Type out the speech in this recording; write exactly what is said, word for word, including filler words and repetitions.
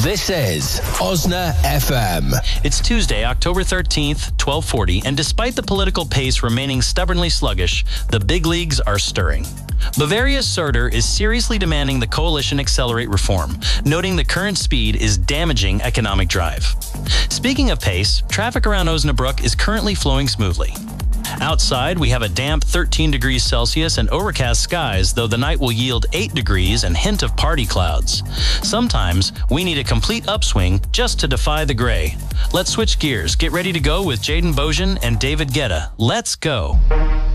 This is Osna F M. It's Tuesday, October thirteenth, twelve forty, and despite the political pace remaining stubbornly sluggish, the big leagues are stirring. Bavaria's Söder is seriously demanding the coalition accelerate reform, noting the current speed is damaging economic drive. Speaking of pace, traffic around Osnabrück is currently flowing smoothly. Outside, we have a damp thirteen degrees Celsius and overcast skies, though the night will yield eight degrees and hint of party clouds. Sometimes, we need a complete upswing just to defy the gray. Let's switch gears, get ready to go with Jaden Bojan and David Guetta. Let's go.